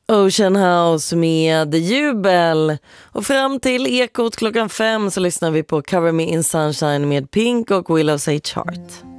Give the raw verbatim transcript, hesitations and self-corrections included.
Ocean House med Jubel. Och fram till Ekot klockan fem så lyssnar vi på Cover Me in Sunshine med Pink och Willow Say Chart.